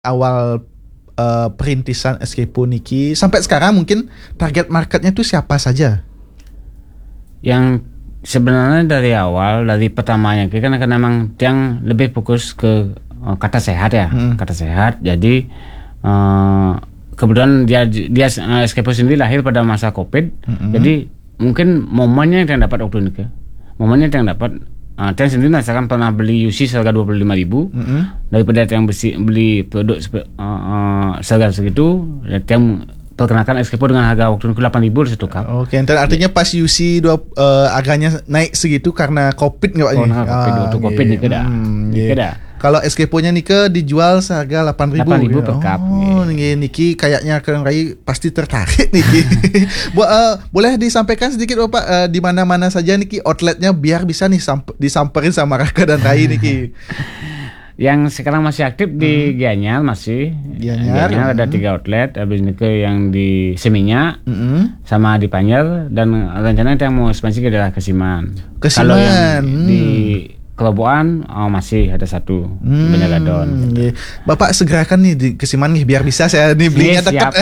awal perintisan Escapo niki sampai sekarang mungkin target marketnya tuh siapa saja? Yang sebenarnya dari awal, dari pertamanya kan memang yang lebih fokus ke kata sehat ya, kata sehat. Jadi kebetulan dia Escapo sendiri lahir pada masa COVID. Jadi mungkin momennya yang dapat waktu ini, momennya yang dapat. Tiang sendiri misalkan pernah beli UC seharga 25.000, daripada Tiang beli produk seharga segitu, Tiang perkenalkan Escapo dengan harga waktu itu 8.000 satu cup. Oke, artinya pas UC harganya naik segitu karena COVID nggak Pak? Waktu COVID nih keda. Kalau Escapo-nya nih dijual seharga 8.000 per cup. Niki kayaknya Kang Rai pasti tertarik niki. Boleh disampaikan sedikit Bapak di mana-mana saja niki outletnya biar bisa nih disamperin sama Raka dan Rai niki. Yang sekarang masih aktif di Gianyar masih. Gianyar ada 3 outlet, habis niki yang di Seminyak, sama di Panjer, dan rencananya yang mau ekspansi ke daerah Kesiman. Kalau yang di Kelobokan masih ada 1 Banyagadon. Bapak segerakan nih di Kesiman nih biar bisa saya nih belinya dekat.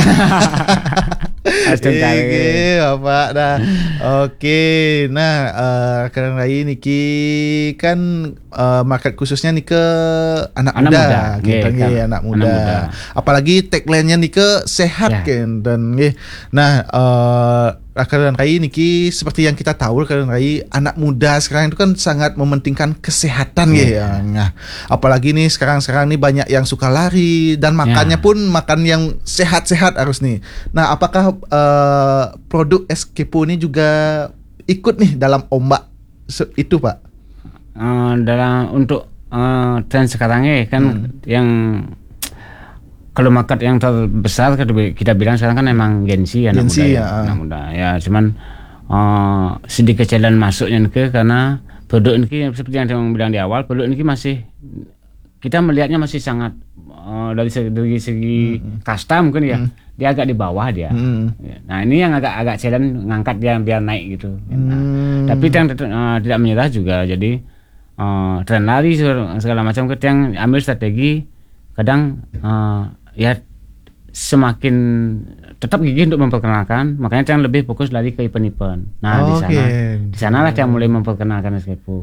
Bapak dah. Oke. Nah, Kang Rai niki kan market khususnya nih ke anak muda. Anak muda. Apalagi tagline-nya nih ke sehat kan dan nah Kang Rai niki seperti yang kita tahu Kang Rai anak muda sekarang itu kan sangat mementingkan kesehatan ya. Nah, apalagi nih sekarang nih banyak yang suka lari dan makannya pun makan yang sehat-sehat harus nih. Nah, apakah produk Escapo ini juga ikut nih dalam ombak itu Pak? Untuk tren sekarang kan yang kalau market yang terbesar kita bilang sekarang kan memang Gen Z anak muda ya. Cuman sedikit jalan masuknya karena produk ini seperti yang saya bilang di awal, produk ini masih kita melihatnya masih sangat dari segi kasta mungkin ya dia agak di bawah dia. Nah ini yang agak challenge ngangkat dia biar naik gitu. Tapi yang tidak menyerah juga. Jadi tren lari segala macam yang ambil strategi kadang ya semakin tetap gigih untuk memperkenalkan, makanya yang lebih fokus lari ke event-event. Nah di sanalah yang mulai memperkenalkan Escapo.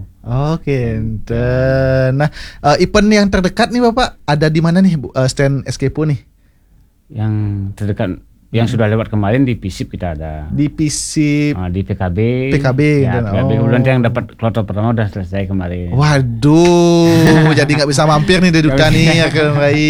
Nah event yang terdekat nih Bapak ada di mana nih stand Escapo nih? Yang terdekat yang sudah lewat kemarin di PISIP kita ada. Di PISIP, di PKB. Ya, PKB kemudian yang dapat kloter pertama udah selesai kemarin. Waduh, jadi nggak bisa mampir nih Deduka nih ya Kang Rai.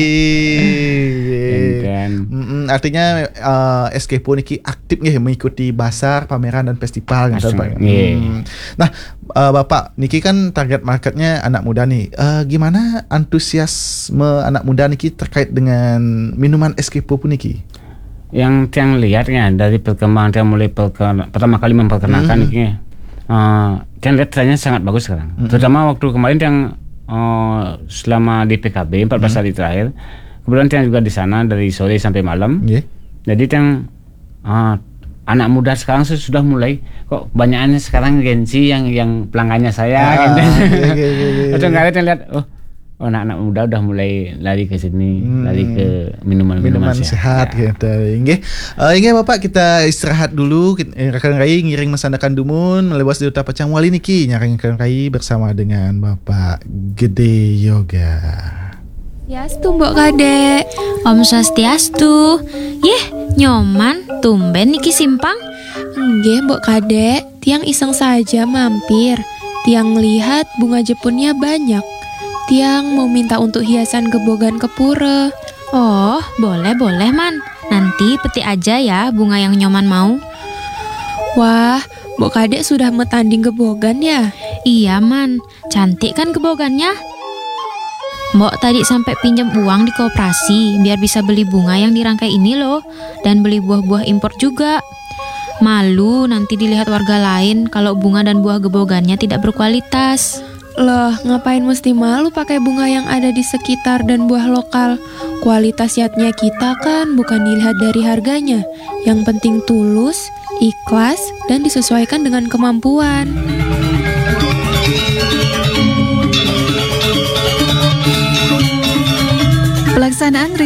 Artinya Escapo niki aktif nih mengikuti basar, pameran dan festival gitu Pak. Nah, Bapak niki kan target marketnya anak muda nih. Gimana antusiasme anak muda niki terkait dengan minuman Escapo pun niki? Yang lihatnya dari perkembangan yang mulai pertama kali memperkenalkan ini, yang lihat trennya sangat bagus sekarang. Terutama waktu kemarin yang selama di PKB 14 hari terakhir, kemudian yang juga di sana dari sore sampai malam. Jadi yang anak muda sekarang sudah mulai kok banyaknya sekarang Gen Z yang pelanggannya saya. Atau nggak ada yang lihat anak-anak muda udah mulai lari ke sini, lari ke minuman sehat gitu. Inge Bapak kita istirahat dulu. Kang Rai ngiring mesandakan dumun melewas di Uta Pacang Wali niki nyaring Kang Rai bersama dengan Bapak Gede Yoga. Swastiastu Mbok Kade. Om Swastiastu. Nyoman tumben niki simpang. Nggih Mbok Kade, tiang iseng saja mampir. Tiang lihat bunga jepunnya banyak. Tiang mau minta untuk hiasan gebogan ke pura. Oh, boleh Man. Nanti petik aja ya bunga yang Nyoman mau. Wah, Mbok Kade sudah metanding gebogan ya? Iya Man, cantik kan gebogannya? Mbok tadi sampai pinjam uang di koperasi biar bisa beli bunga yang dirangkai ini loh. Dan beli buah-buah impor juga. Malu nanti dilihat warga lain kalau bunga dan buah gebogannya tidak berkualitas. Loh, ngapain mesti malu pakai bunga yang ada di sekitar dan buah lokal? Kualitas yatnya kita kan bukan dilihat dari harganya. Yang penting tulus, ikhlas, dan disesuaikan dengan kemampuan. Pelaksanaan